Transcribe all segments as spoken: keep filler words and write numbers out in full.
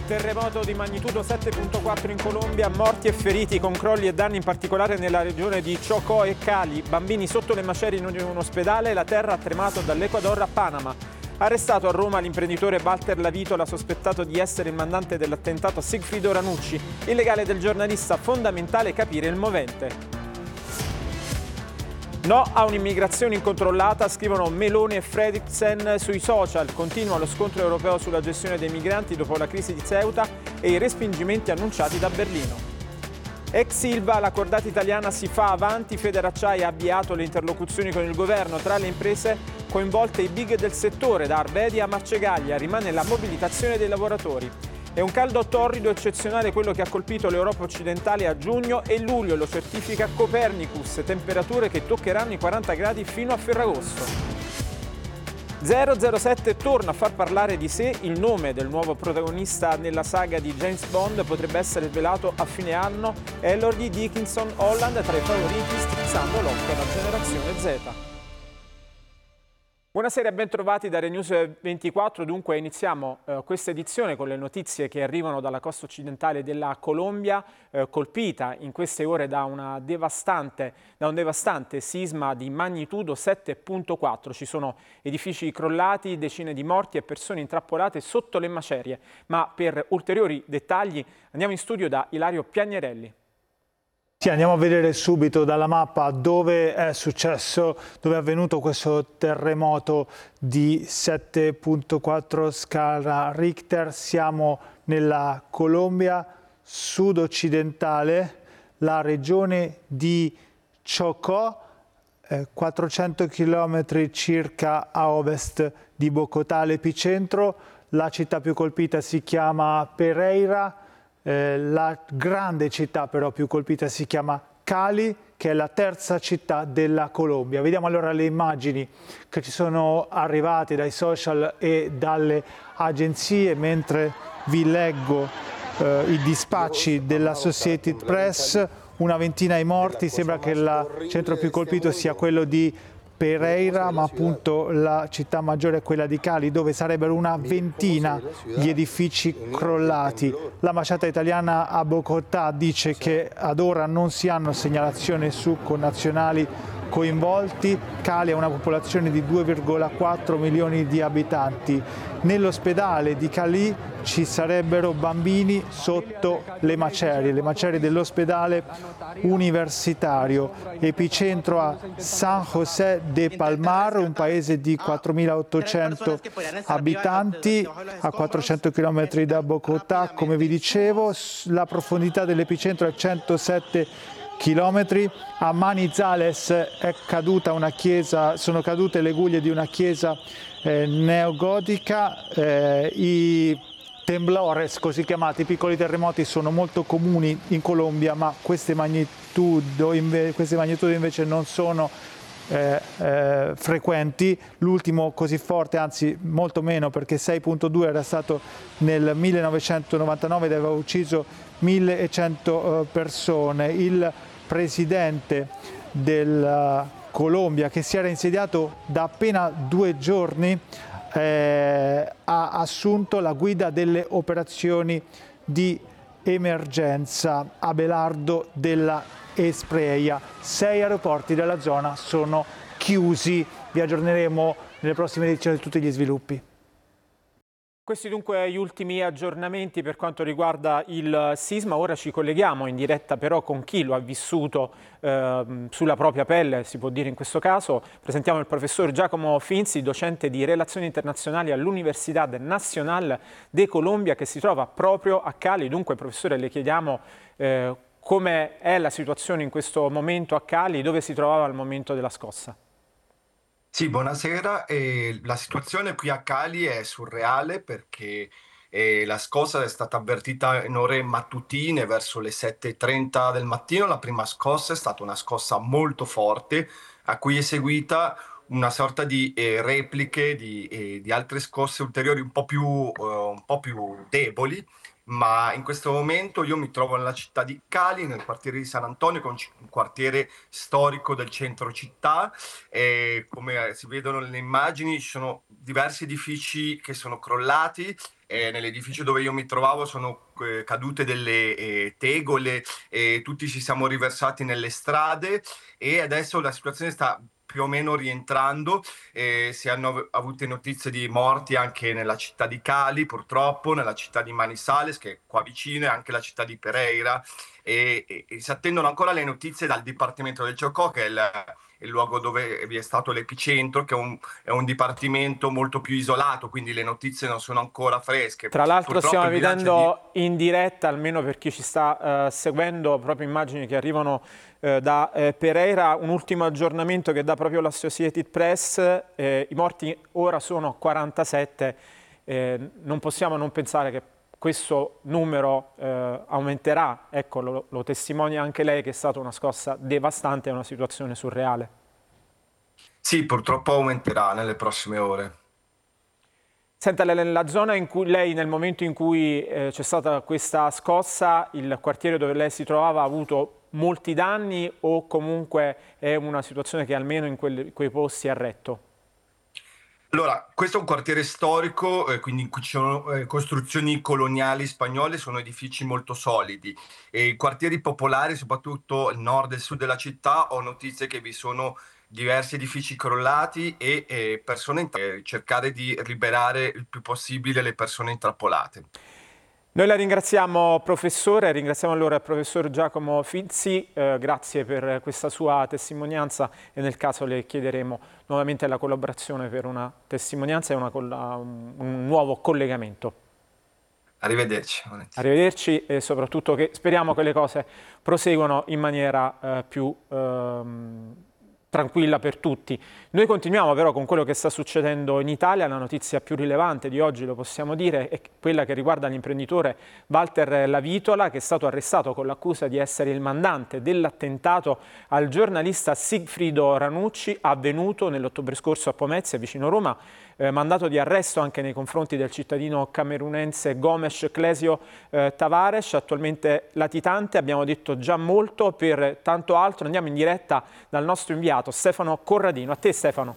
Terremoto di magnitudo sette virgola quattro in Colombia, morti e feriti con crolli e danni in particolare nella regione di Chocó e Cali. Bambini sotto le macerie in un ospedale, la terra ha tremato dall'Ecuador a Panama. Arrestato a Roma l'imprenditore Walter Lavitola, sospettato di essere il mandante dell'attentato a Sigfrido Ranucci. Il legale del giornalista, fondamentale capire il movente. No a un'immigrazione incontrollata, scrivono Meloni e Fredriksen sui social. Continua lo scontro europeo sulla gestione dei migranti dopo la crisi di Ceuta e i respingimenti annunciati da Berlino. Ex Ilva, la cordata italiana si fa avanti. Federacciai ha avviato le interlocuzioni con il governo. Tra le imprese coinvolte i big del settore, da Arvedi a Marcegaglia. Rimane la mobilitazione dei lavoratori. È un caldo torrido eccezionale quello che ha colpito l'Europa occidentale a giugno e luglio, lo certifica Copernicus, temperature che toccheranno i quaranta gradi fino a Ferragosto. zero zero sette torna a far parlare di sé. Il nome del nuovo protagonista nella saga di James Bond potrebbe essere svelato a fine anno. Elodie Dickinson Holland tra i favoriti, strizzando l'occhio alla generazione Z. Buonasera e ben trovati da RaiNews ventiquattro. Dunque iniziamo eh, questa edizione con le notizie che arrivano dalla costa occidentale della Colombia, eh, colpita in queste ore da, una devastante, da un devastante sisma di magnitudo sette virgola quattro. Ci sono edifici crollati, decine di morti e persone intrappolate sotto le macerie. Ma per ulteriori dettagli andiamo in studio da Ilario Piagnerelli. Sì, andiamo a vedere subito dalla mappa dove è successo, dove è avvenuto questo terremoto di sette virgola quattro scala Richter. Siamo nella Colombia sud-occidentale, la regione di Chocó, eh, quattrocento chilometri circa a ovest di Bogotà, l'epicentro. La città più colpita si chiama Pereira. Eh, la grande città però più colpita si chiama Cali, che è la terza città della Colombia. Vediamo allora le immagini che ci sono arrivate dai social e dalle agenzie mentre vi leggo eh, i dispacci della Associated Press. Una ventina i morti, sembra che il centro più colpito sia quello di Pereira, ma appunto la città maggiore è quella di Cali, dove sarebbero una ventina gli edifici crollati. L'ambasciata italiana a Bogotà dice che ad ora non si hanno segnalazioni su connazionali coinvolti. Cali ha una popolazione di due virgola quattro milioni di abitanti. Nell'ospedale di Cali ci sarebbero bambini sotto le macerie, le macerie dell'ospedale universitario, epicentro a San José de Palmar, un paese di quattromilaottocento abitanti a quattrocento chilometri da Bogotà. Come vi dicevo, la profondità dell'epicentro è centosette chilometri. A Manizales è caduta una chiesa, sono cadute le guglie di una chiesa eh, neogotica. Eh, I temblores, così chiamati, piccoli terremoti, sono molto comuni in Colombia, ma queste magnitudo, inve queste magnitudi invece non sono eh, eh, frequenti. L'ultimo così forte, anzi molto meno, perché sei virgola due era stato nel millenovecentonovantanove ed aveva ucciso millecento persone. Il presidente della Colombia, che si era insediato da appena due giorni, eh, ha assunto la guida delle operazioni di emergenza. Abelardo della Espriella. Sei aeroporti della zona sono chiusi. Vi aggiorneremo nelle prossime edizioni di tutti gli sviluppi. Questi dunque gli ultimi aggiornamenti per quanto riguarda il sisma. Ora ci colleghiamo in diretta però con chi lo ha vissuto eh, sulla propria pelle, si può dire in questo caso. Presentiamo il professor Giacomo Finzi, docente di Relazioni Internazionali all'Università Nacional de Colombia, che si trova proprio a Cali. Dunque, professore, le chiediamo eh, come è la situazione in questo momento a Cali, dove si trovava al momento della scossa. Sì, buonasera. Eh, la situazione qui a Cali è surreale perché eh, la scossa è stata avvertita in ore mattutine, verso le sette e trenta del mattino. La prima scossa è stata una scossa molto forte, a cui è seguita una sorta di eh, repliche di, eh, di altre scosse ulteriori un po' più, eh, un po' più deboli, ma in questo momento io mi trovo nella città di Cali, nel quartiere di San Antonio, che è un, ci- un quartiere storico del centro città, e come si vedono nelle immagini ci sono diversi edifici che sono crollati. E nell'edificio dove io mi trovavo sono eh, cadute delle eh, tegole e tutti ci siamo riversati nelle strade, e adesso la situazione sta più o meno rientrando. Eh, si hanno av- avute notizie di morti anche nella città di Cali, purtroppo, nella città di Manizales, che è qua vicino, e anche la città di Pereira. E, e- e si attendono ancora le notizie dal Dipartimento del Chocó, che è il, il luogo dove vi è stato l'epicentro, che è un, è un dipartimento molto più isolato, quindi le notizie non sono ancora fresche. Tra l'altro Purtroppo stiamo il bilancio di... vedendo in diretta, almeno per chi ci sta eh, seguendo, proprio immagini che arrivano eh, da eh, Pereira, un ultimo aggiornamento che dà proprio l'Associated Press, eh, i morti ora sono quarantasette, eh, non possiamo non pensare che questo numero eh, aumenterà, ecco, lo, lo testimonia anche lei che è stata una scossa devastante, è una situazione surreale. Sì, purtroppo aumenterà nelle prossime ore. Senta, nella zona in cui lei, nel momento in cui eh, c'è stata questa scossa, il quartiere dove lei si trovava ha avuto molti danni o comunque è una situazione che almeno in quel- quei posti ha retto? Allora, questo è un quartiere storico, eh, quindi in cui ci sono eh, costruzioni coloniali spagnole, sono edifici molto solidi. E i quartieri popolari, soprattutto il nord e il sud della città, ho notizie che vi sono diversi edifici crollati e eh, persone in eh, cercare di liberare il più possibile le persone intrappolate. Noi la ringraziamo professore, ringraziamo allora il professor Giacomo Fizzi, eh, grazie per questa sua testimonianza e nel caso le chiederemo nuovamente la collaborazione per una testimonianza e una colla- un, un nuovo collegamento. Arrivederci. Valentina. Arrivederci e soprattutto che speriamo che le cose proseguano in maniera eh, più ehm, tranquilla per tutti. Noi continuiamo però con quello che sta succedendo in Italia. La notizia più rilevante di oggi, lo possiamo dire, è quella che riguarda l'imprenditore Walter Lavitola, che è stato arrestato con l'accusa di essere il mandante dell'attentato al giornalista Sigfrido Ranucci avvenuto nell'ottobre scorso a Pomezia, vicino Roma. Eh, mandato di arresto anche nei confronti del cittadino camerunense Gomes Clesio eh, Tavares, attualmente latitante. Abbiamo detto già molto, per tanto altro andiamo in diretta dal nostro inviato Stefano Corradino. A te Stefano.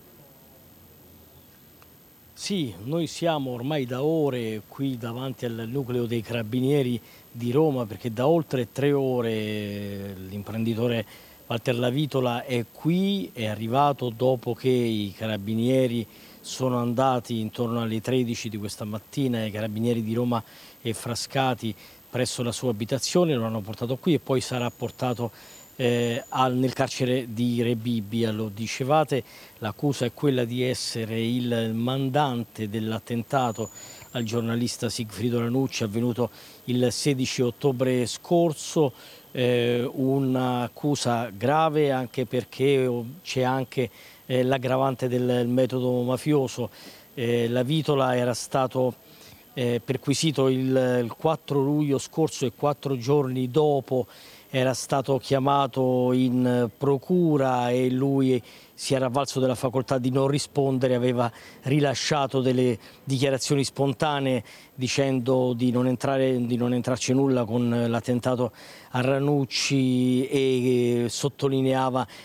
Sì, noi siamo ormai da ore qui davanti al nucleo dei Carabinieri di Roma, perché da oltre tre ore l'imprenditore Walter Lavitola è qui, è arrivato dopo che i Carabinieri sono andati intorno alle tredici di questa mattina, i Carabinieri di Roma e Frascati, presso la sua abitazione, lo hanno portato qui e poi sarà portato eh, al, nel carcere di Rebibbia. Lo dicevate, l'accusa è quella di essere il mandante dell'attentato al giornalista Sigfrido Ranucci avvenuto il sedici ottobre scorso. Eh, un'accusa grave anche perché c'è anche eh, l'aggravante del metodo mafioso. Eh, Lavitola era stato eh, perquisito il, il quattro luglio scorso e quattro giorni dopo era stato chiamato in procura e lui si era avvalso della facoltà di non rispondere, aveva rilasciato delle dichiarazioni spontanee dicendo di non, entrare, di non entrarci nulla con l'attentato a Ranucci e sottolineava